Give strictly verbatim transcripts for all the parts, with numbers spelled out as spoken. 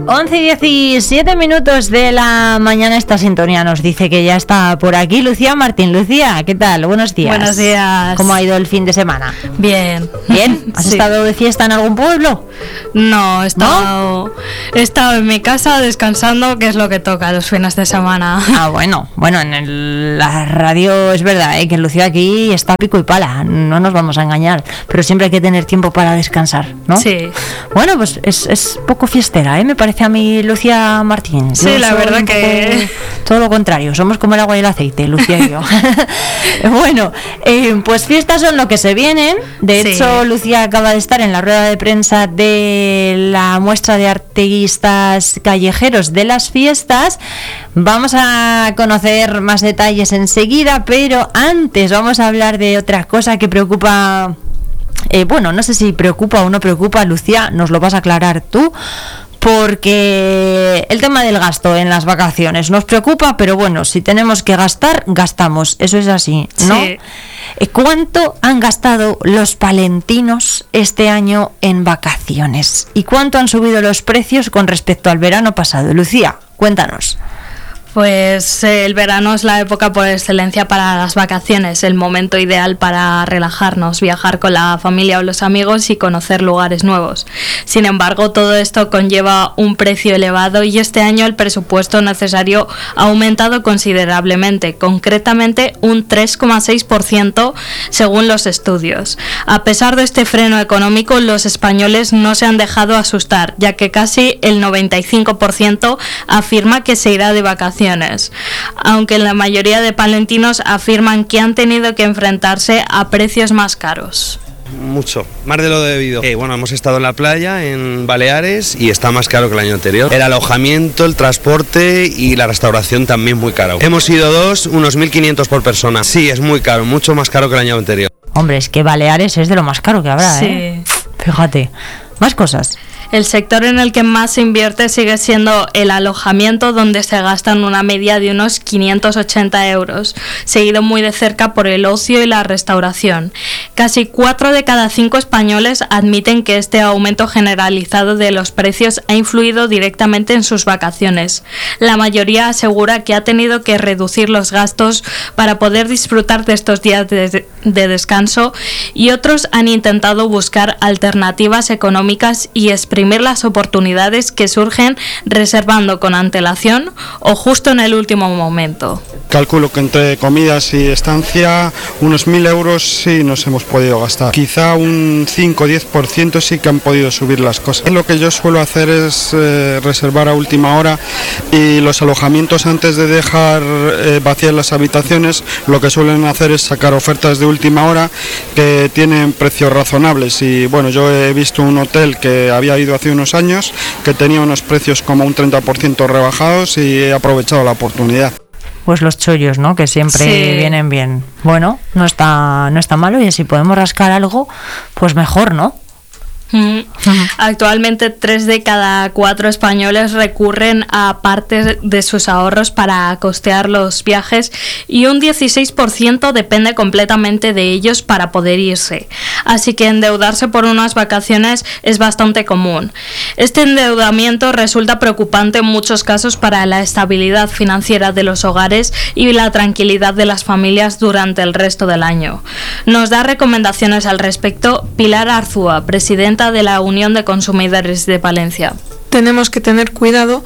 once y diecisiete minutos de la mañana. Esta sintonía nos dice que ya está por aquí Lucía Martín. Lucía, ¿qué tal? Buenos días. Buenos días. ¿Cómo ha ido el fin de semana? Bien. ¿Bien? ¿Has sí. estado de fiesta en algún pueblo? No, he estado, ¿No? he estado en mi casa descansando, que es lo que toca los fines de semana. Ah, bueno. Bueno, en el, la radio es verdad, ¿eh? Que Lucía aquí está pico y pala. No nos vamos a engañar. Pero siempre hay que tener tiempo para descansar, ¿no? Sí. Bueno, pues es, es poco fiestera, ¿eh? Me parece a mí Lucía Martín. Sí, yo la verdad que... Todo lo contrario, somos como el agua y el aceite, Lucía y yo. Bueno, eh, pues fiestas son lo que se vienen. De sí. hecho, Lucía acaba de estar en la rueda de prensa de la muestra de artistas callejeros de las fiestas. Vamos a conocer más detalles enseguida, pero antes vamos a hablar de otra cosa que preocupa... Eh, bueno, no sé si preocupa o no preocupa, Lucía, nos lo vas a aclarar tú. Porque el tema del gasto en las vacaciones nos preocupa, pero bueno, si tenemos que gastar, gastamos. Eso es así, ¿no? Sí. ¿Cuánto han gastado los palentinos este año en vacaciones? ¿Y cuánto han subido los precios con respecto al verano pasado? Lucía, cuéntanos. Pues eh, el verano es la época por excelencia para las vacaciones, el momento ideal para relajarnos, viajar con la familia o los amigos y conocer lugares nuevos. Sin embargo, todo esto conlleva un precio elevado y este año el presupuesto necesario ha aumentado considerablemente, concretamente un tres coma seis por ciento según los estudios. A pesar de este freno económico, los españoles no se han dejado asustar, ya que casi el noventa y cinco por ciento afirma que se irá de vacaciones. Aunque la mayoría de palentinos afirman que han tenido que enfrentarse a precios más caros. Mucho, más de lo debido. Eh, bueno, hemos estado en la playa, en Baleares, y está más caro que el año anterior. El alojamiento, el transporte y la restauración también muy caro. Hemos ido dos, unos mil quinientos por persona. Sí, es muy caro, mucho más caro que el año anterior. Hombre, es que Baleares es de lo más caro que habrá, sí. ¿eh? Fíjate, más cosas. El sector en el que más se invierte sigue siendo el alojamiento, donde se gastan una media de unos quinientos ochenta euros, seguido muy de cerca por el ocio y la restauración. Casi cuatro de cada cinco españoles admiten que este aumento generalizado de los precios ha influido directamente en sus vacaciones. La mayoría asegura que ha tenido que reducir los gastos para poder disfrutar de estos días de, de descanso, y otros han intentado buscar alternativas económicas y exprimir las oportunidades que surgen reservando con antelación o justo en el último momento. Calculo que entre comidas y estancia unos mil euros sí nos hemos podido gastar. Quizá un cinco o diez por ciento sí que han podido subir las cosas. Lo que yo suelo hacer es eh, reservar a última hora, y los alojamientos, antes de dejar eh, vacías las habitaciones, lo que suelen hacer es sacar ofertas de última hora que tienen precios razonables. Y bueno, yo he visto un hotel que había ido hace unos años que tenía unos precios como un treinta por ciento rebajados, y he aprovechado la oportunidad. Pues los chollos, ¿no? Que siempre sí. vienen bien. Bueno, no está, no está malo, y si podemos rascar algo, pues mejor, ¿no? Mm. Actualmente tres de cada cuatro españoles recurren a parte de sus ahorros para costear los viajes, y un dieciséis por ciento depende completamente de ellos para poder irse. Así que endeudarse por unas vacaciones es bastante común. Este endeudamiento resulta preocupante en muchos casos para la estabilidad financiera de los hogares y la tranquilidad de las familias durante el resto del año. Nos da recomendaciones al respecto Pilar Arzúa, presidenta de la Unión de Consumidores de Palencia. Tenemos que tener cuidado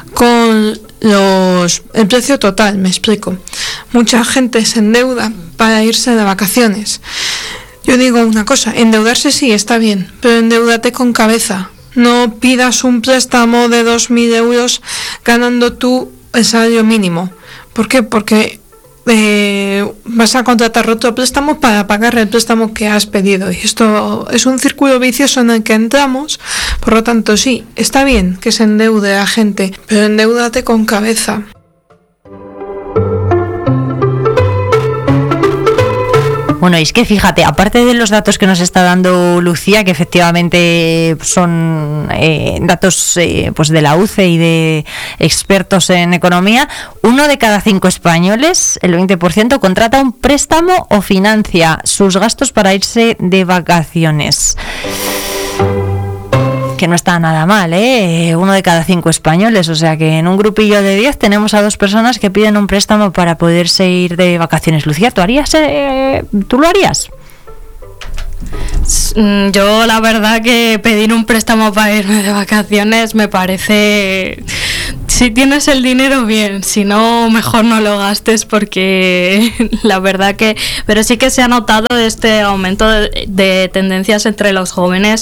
con los el precio total, me explico. Mucha gente se endeuda para irse de vacaciones. Yo digo una cosa, endeudarse sí está bien, pero endeúdate con cabeza. No pidas un préstamo de dos mil euros ganando tú el salario mínimo. ¿Por qué? Porque Eh, vas a contratar otro préstamo para pagar el préstamo que has pedido, y esto es un círculo vicioso en el que entramos. Por lo tanto, sí, está bien que se endeude a gente, pero endeúdate con cabeza. Bueno, y es que fíjate, aparte de los datos que nos está dando Lucía, que efectivamente son eh, datos eh, pues de la U C E y de expertos en economía, uno de cada cinco españoles, el veinte por ciento, contrata un préstamo o financia sus gastos para irse de vacaciones. Que no está nada mal, ¿eh? Uno de cada cinco españoles, o sea que en un grupillo de diez tenemos a dos personas que piden un préstamo para poderse ir de vacaciones. Lucía, ¿tú harías, eh, tú lo harías? Yo la verdad que pedir un préstamo para irme de vacaciones me parece... Si tienes el dinero, bien, si no, mejor no lo gastes, porque la verdad que... Pero sí que se ha notado este aumento de, de tendencias entre los jóvenes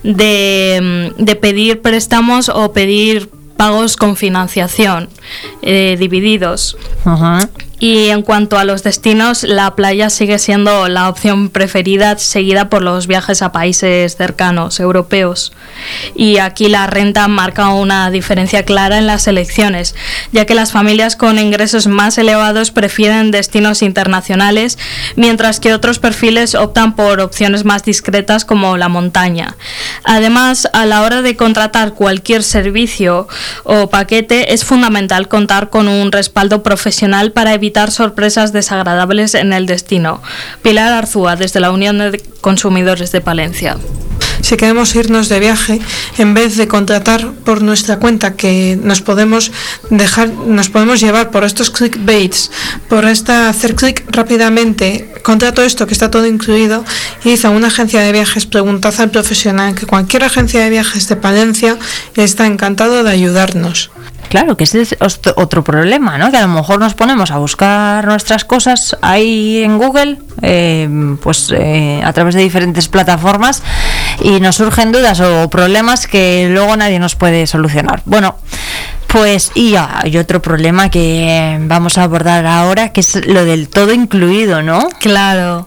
de, de pedir préstamos o pedir pagos con financiación, eh, divididos. Ajá. Y en cuanto a los destinos, la playa sigue siendo la opción preferida, seguida por los viajes a países cercanos, europeos. Y aquí la renta marca una diferencia clara en las elecciones, ya que las familias con ingresos más elevados prefieren destinos internacionales, mientras que otros perfiles optan por opciones más discretas como la montaña. Además, a la hora de contratar cualquier servicio o paquete, es fundamental contar con un respaldo profesional para evitar sorpresas desagradables en el destino. Pilar Arzúa, desde la Unión de Consumidores de Palencia. Si queremos irnos de viaje, en vez de contratar por nuestra cuenta, que nos podemos dejar, nos podemos llevar por estos clickbaits, por esta hacer clic rápidamente, contrato esto que está todo incluido, y a una agencia de viajes, preguntad al profesional, que cualquier agencia de viajes de Palencia está encantado de ayudarnos. Claro, que ese es otro problema, ¿no? Que a lo mejor nos ponemos a buscar nuestras cosas ahí en Google, eh, pues eh, a través de diferentes plataformas, y nos surgen dudas o problemas que luego nadie nos puede solucionar. Bueno, pues y hay otro problema que vamos a abordar ahora, que es lo del todo incluido, ¿no? Claro.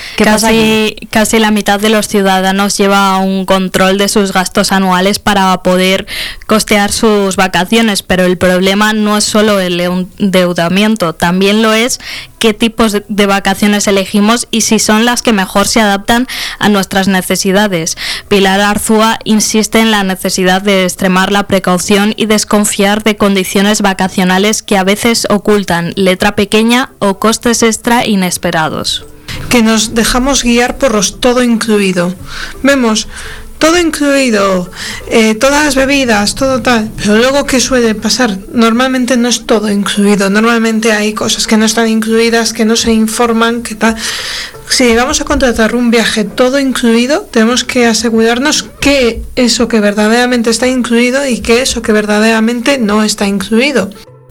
Casi, casi la mitad de los ciudadanos lleva un control de sus gastos anuales para poder costear sus vacaciones, pero el problema no es solo el endeudamiento, también lo es qué tipos de vacaciones elegimos y si son las que mejor se adaptan a nuestras necesidades. Pilar Arzúa insiste en la necesidad de extremar la precaución y desconfiar de condiciones vacacionales que a veces ocultan letra pequeña o costes extra inesperados. Que nos dejamos guiar por los todo incluido. Vemos todo incluido, eh, todas las bebidas, todo tal, pero luego ¿qué suele pasar? Normalmente no es todo incluido, normalmente hay cosas que no están incluidas, que no se informan, que tal. Si vamos a contratar un viaje todo incluido, tenemos que asegurarnos que eso que verdaderamente está incluido y que eso que verdaderamente no está incluido.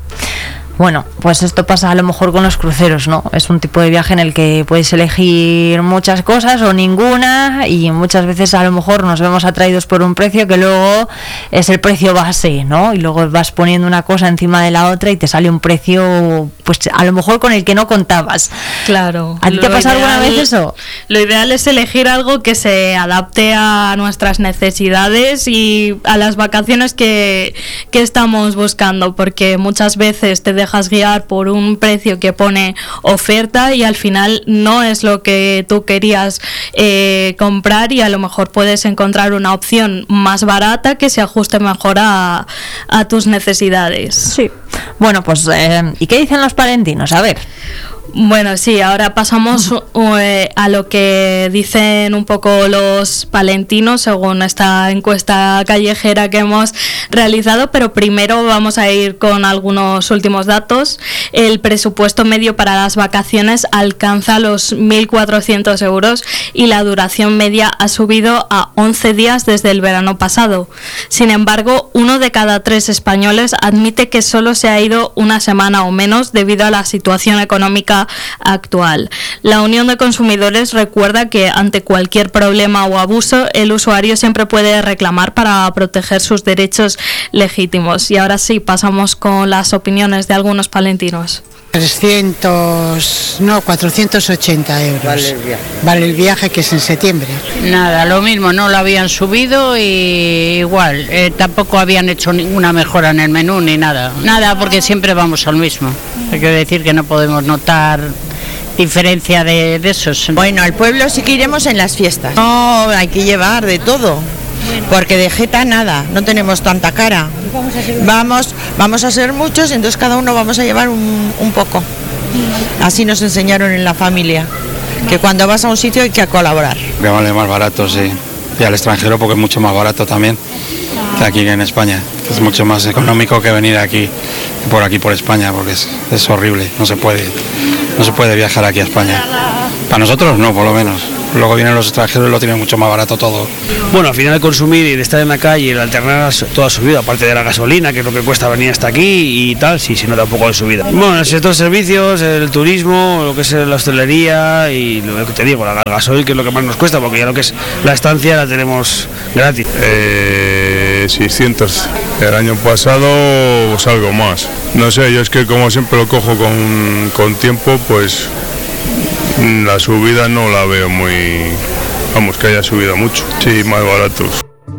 Bueno, pues esto pasa a lo mejor con los cruceros, ¿no? Es un tipo de viaje en el que puedes elegir muchas cosas o ninguna, y muchas veces a lo mejor nos vemos atraídos por un precio que luego es el precio base, ¿no? Y luego vas poniendo una cosa encima de la otra y te sale un precio, pues a lo mejor con el que no contabas. Claro. ¿A ti te ha pasado alguna vez eso? Lo ideal es elegir algo que se adapte a nuestras necesidades y a las vacaciones que, que estamos buscando, porque muchas veces te dejas guiar por un precio que pone oferta y al final no es lo que tú querías eh, comprar, y a lo mejor puedes encontrar una opción más barata que se ajuste mejor a, a tus necesidades. Sí. Bueno, pues eh, ¿y qué dicen los palentinos? A ver. Bueno, sí, ahora pasamos uh, a lo que dicen un poco los palentinos según esta encuesta callejera que hemos realizado, pero primero vamos a ir con algunos últimos datos. El presupuesto medio para las vacaciones alcanza los mil cuatrocientos euros y la duración media ha subido a once días desde el verano pasado. Sin embargo, uno de cada tres españoles admite que solo se ha ido una semana o menos debido a la situación económica actual. La Unión de Consumidores recuerda que ante cualquier problema o abuso, el usuario siempre puede reclamar para proteger sus derechos legítimos. Y ahora sí, pasamos con las opiniones de algunos palentinos. trescientos, no, cuatrocientos ochenta euros. Vale el viaje. Vale el viaje, que es en septiembre. Nada, lo mismo, no lo habían subido y igual, eh, tampoco habían hecho ninguna mejora en el menú ni nada. Nada, porque siempre vamos al mismo. Hay que decir que no podemos notar diferencia de, de esos. Bueno, al pueblo sí que iremos en las fiestas. No, hay que llevar de todo. Porque de jeta nada, no tenemos tanta cara. Vamos, vamos a ser muchos, entonces cada uno vamos a llevar un, un poco. Así nos enseñaron en la familia, que cuando vas a un sitio hay que colaborar. Me vale más barato, sí. y al extranjero porque es mucho más barato también que aquí en España. Es mucho más económico que venir aquí, por aquí por España, porque es, es horrible, no se puede, no se puede viajar aquí a España. Para nosotros no, por lo menos. Luego vienen los extranjeros y lo tienen mucho más barato todo. Bueno, al final el consumir y de estar en la calle y el alternar todo ha subido, aparte de la gasolina, que es lo que cuesta venir hasta aquí y tal, sí, se nota un poco de subida. Bueno, el sector de servicios, el turismo, lo que es la hostelería y lo que te digo, la gasoil, que es lo que más nos cuesta, porque ya lo que es la estancia la tenemos gratis. Eh, seiscientos. El año pasado pues algo más. No sé, yo es que como siempre lo cojo con, con tiempo, pues la subida no la veo muy... Vamos, que haya subido mucho. Sí, más baratos.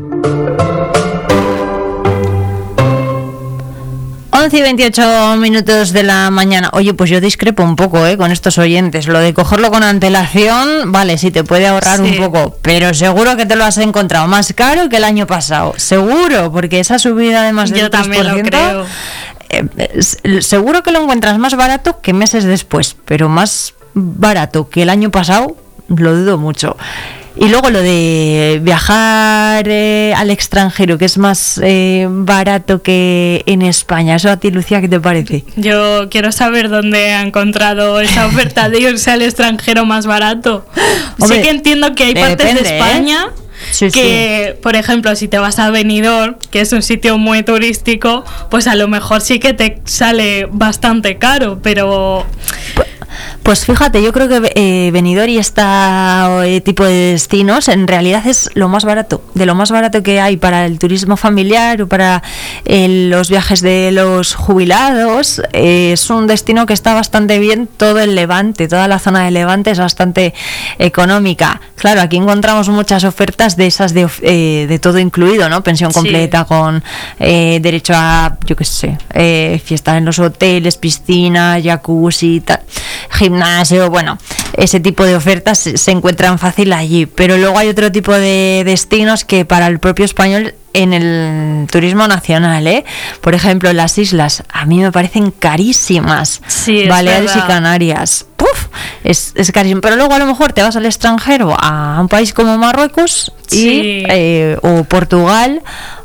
once y veintiocho minutos de la mañana. Oye, pues yo discrepo un poco eh, con estos oyentes. Lo de cogerlo con antelación, vale, sí te puede ahorrar sí. un poco, pero seguro que te lo has encontrado más caro que el año pasado. Seguro, porque esa subida de más del yo tres por ciento... Yo también lo creo. Eh, seguro que lo encuentras más barato que meses después, pero más barato que el año pasado, lo dudo mucho. Y luego lo de viajar eh, al extranjero, que es más eh, barato que en España. Eso a ti, Lucía, ¿qué te parece? Yo quiero saber dónde ha encontrado esa oferta de irse al extranjero más barato. Hombre, sé que entiendo que hay partes depende, de España... ¿eh? Sí, que, sí. Por ejemplo, si te vas a Benidorm, que es un sitio muy turístico, pues a lo mejor sí que te sale bastante caro, pero... Pues fíjate, yo creo que eh, Benidorm y este tipo de destinos en realidad es lo más barato, de lo más barato que hay para el turismo familiar o para eh, los viajes de los jubilados. Eh, es un destino que está bastante bien, todo el Levante, toda la zona de Levante es bastante económica. Claro, aquí encontramos muchas ofertas de esas de, eh, de todo incluido, ¿no? Pensión completa sí. con eh, derecho a, yo qué sé, eh, fiesta en los hoteles, piscina, jacuzzi, tal, gimnasio, bueno, ese tipo de ofertas se, se encuentran fácil allí, pero luego hay otro tipo de destinos que para el propio español en el turismo nacional, ¿eh? Por ejemplo, las islas a mí me parecen carísimas, sí, Baleares y Canarias, ¡puf! Es, es carísimo, pero luego a lo mejor te vas al extranjero, a un país como Marruecos y, sí. eh, o Portugal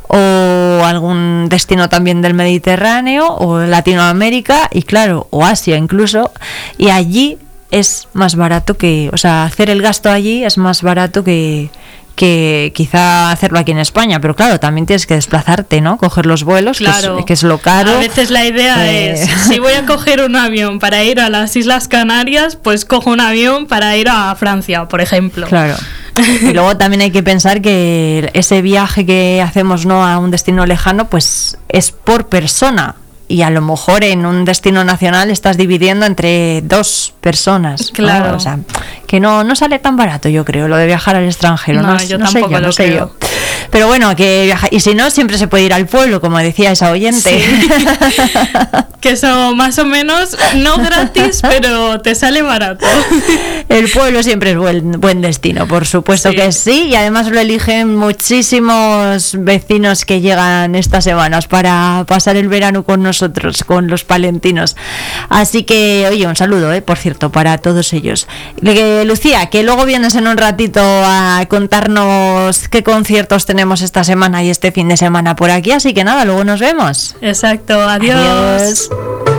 o algún destino también del Mediterráneo o Latinoamérica y claro, o Asia incluso, y allí es más barato que, o sea, hacer el gasto allí es más barato que que quizá hacerlo aquí en España, pero claro, también tienes que desplazarte, ¿no? Coger los vuelos, claro. que, es, que es lo caro. A veces la idea eh... es, si voy a coger un avión para ir a las Islas Canarias, pues cojo un avión para ir a Francia, por ejemplo. Claro. Y luego también hay que pensar que ese viaje que hacemos, ¿no?, a un destino lejano, pues es por persona. Y a lo mejor en un destino nacional estás dividiendo entre dos personas. Claro. ¿no? O sea, que no, no sale tan barato, yo creo, lo de viajar al extranjero. No, no yo no tampoco sé yo, lo no sé creo. yo. Pero bueno, que viaja, y si no, siempre se puede ir al pueblo, como decía esa oyente. Sí. Que eso más o menos, no gratis, pero te sale barato. El pueblo siempre es buen, buen destino, por supuesto sí. que sí, y además lo eligen muchísimos vecinos que llegan estas semanas para pasar el verano con nosotros, con los palentinos. Así que, oye, un saludo, eh, por cierto, para todos ellos. Le, Lucía, que luego vienes en un ratito a contarnos qué conciertos tenemos esta semana y este fin de semana por aquí, así que nada, luego nos vemos. Exacto, adiós. Adiós.